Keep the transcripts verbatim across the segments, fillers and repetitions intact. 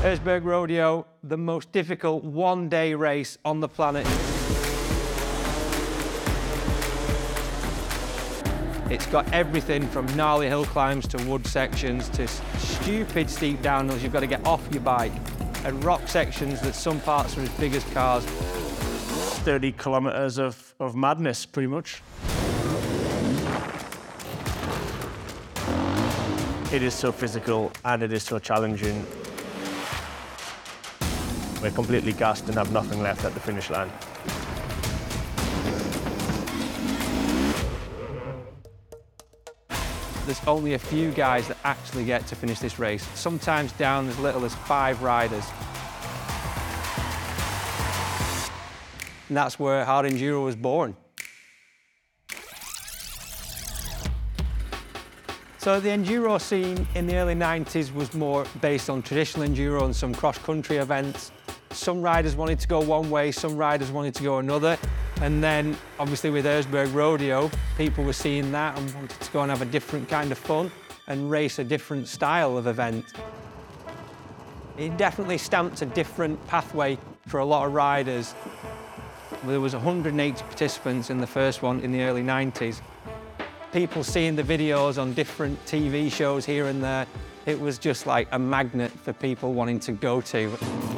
Erzberg Rodeo, the most difficult one-day race on the planet. It's got everything from gnarly hill climbs to wood sections to stupid steep downhills you've got to get off your bike, and rock sections that some parts are as big as cars. thirty kilometers of, of madness, pretty much. It is so physical and it is so challenging. We're completely gassed and have nothing left at the finish line. There's only a few guys that actually get to finish this race, sometimes down as little as five riders. And that's where Hard Enduro was born. So the enduro scene in the early nineties was more based on traditional enduro and some cross-country events. Some riders wanted to go one way, some riders wanted to go another. And then, obviously with Erzberg Rodeo, people were seeing that and wanted to go and have a different kind of fun and race a different style of event. It definitely stamped a different pathway for a lot of riders. There was one hundred eighty participants in the first one in the early nineties. People seeing the videos on different T V shows here and there, it was just like a magnet for people wanting to go to.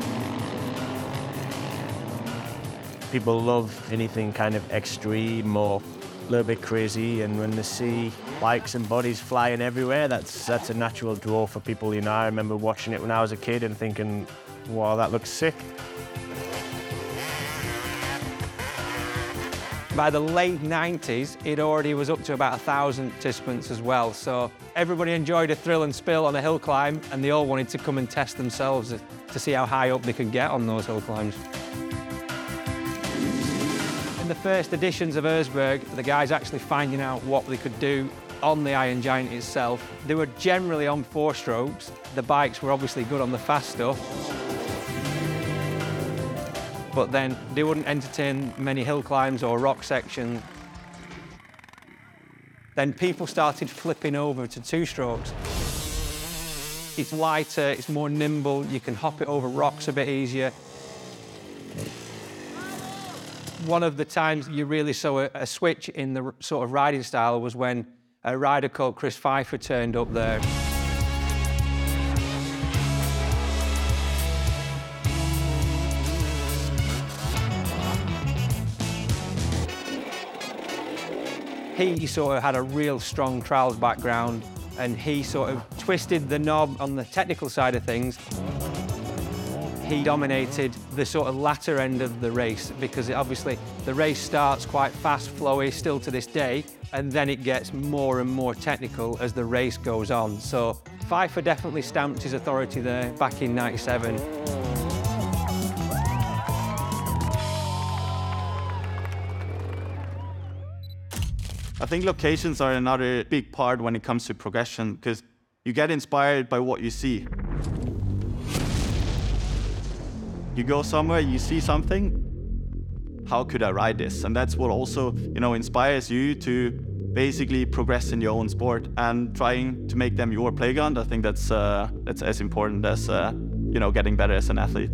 People love anything kind of extreme or a little bit crazy, and when they see bikes and bodies flying everywhere, that's, that's a natural draw for people. You know, I remember watching it when I was a kid and thinking, wow, that looks sick. By the late nineties, it already was up to about a thousand participants as well. So everybody enjoyed a thrill and spill on a hill climb, and they all wanted to come and test themselves to see how high up they could get on those hill climbs. In the first editions of Erzberg, the guys actually finding out what they could do on the Iron Giant itself. They were generally on four strokes. The bikes were obviously good on the fast stuff. But then they wouldn't entertain many hill climbs or rock sections. Then people started flipping over to two strokes. It's lighter, it's more nimble, you can hop it over rocks a bit easier. One of the times you really saw a, a switch in the sort of riding style was when a rider called Chris Pfeiffer turned up there. He sort of had a real strong trials background, and he sort of twisted the knob on the technical side of things. He dominated the sort of latter end of the race because it, obviously the race starts quite fast, flowy, still to this day, and then it gets more and more technical as the race goes on. So Pfeiffer definitely stamped his authority there back in ninety-seven. I think locations are another big part when it comes to progression, because you get inspired by what you see. You go somewhere, you see something, how could I ride this? And that's what also, you know, inspires you to basically progress in your own sport and trying to make them your playground. I think that's, uh, that's as important as, uh, you know, getting better as an athlete.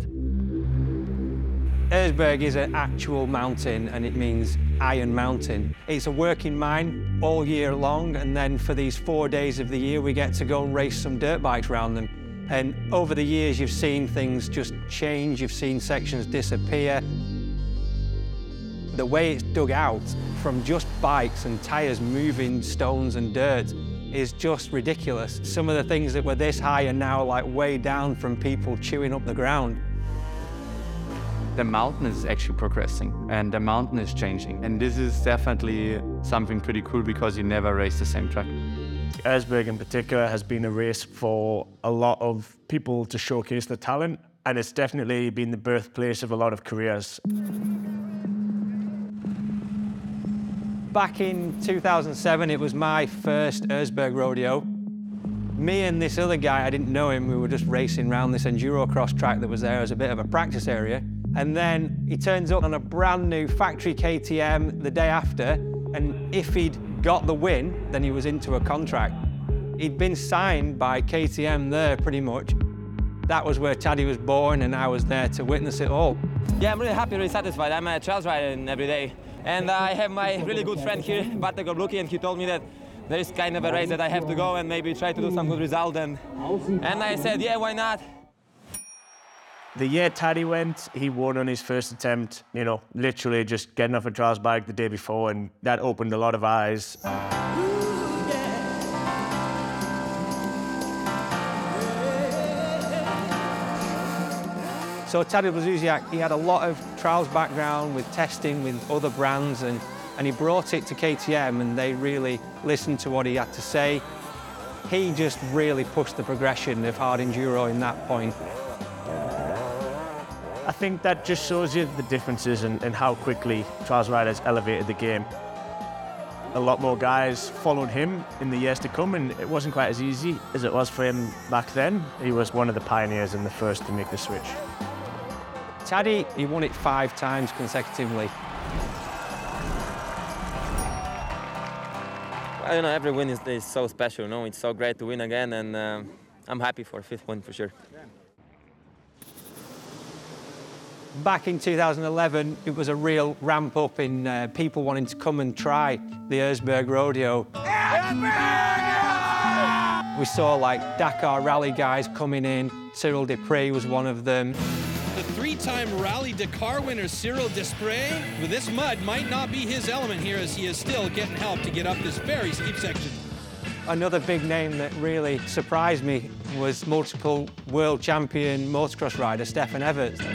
Erzberg is an actual mountain, and it means Iron Mountain. It's a working mine all year long, and then for these four days of the year, we get to go and race some dirt bikes around them. And over the years, you've seen things just change, you've seen sections disappear. The way it's dug out from just bikes and tires moving stones and dirt is just ridiculous. Some of the things that were this high are now like way down from people chewing up the ground. The mountain is actually progressing and the mountain is changing. And this is definitely something pretty cool because you never race the same track. Erzberg in particular has been a race for a lot of people to showcase their talent, and it's definitely been the birthplace of a lot of careers. Back in two thousand seven, it was my first Erzberg Rodeo. Me and this other guy, I didn't know him, we were just racing around this enduro cross track that was there as a bit of a practice area. And then he turns up on a brand new factory K T M the day after, and if he'd got the win, then he was into a contract. He'd been signed by K T M there pretty much. that was where Taddy was born, and I was there to witness it all. Yeah, I'm really happy, really satisfied. I'm a trials rider every day. And uh, I have my really good friend here, Bartek Obluki, and he told me that there is kind of a race that I have to go and maybe try to do some good result. And, and I said, yeah, why not? The year Taddy went, he won on his first attempt, you know, literally just getting off a trials bike the day before, and that opened a lot of eyes. So Taddy Blazusiak, he had a lot of trials background with testing with other brands, and, and he brought it to K T M, and they really listened to what he had to say. He just really pushed the progression of hard enduro in that point. I think that just shows you the differences and, and how quickly trials riders elevated the game. A lot more guys followed him in the years to come, and it wasn't quite as easy as it was for him back then. He was one of the pioneers and the first to make the switch. Taddy, he won it five times consecutively. I don't know, every win is, is so special, you know? It's so great to win again, and um, I'm happy for a fifth win for sure. Back in two thousand eleven, it was a real ramp up in uh, people wanting to come and try the Erzberg Rodeo. We saw like Dakar Rally guys coming in. Cyril Desprez was one of them. The three-time Rally Dakar winner Cyril Desprez, with this mud, might not be his element here, as he is still getting help to get up this very steep section. Another big name that really surprised me was multiple world champion motocross rider Stefan Everts.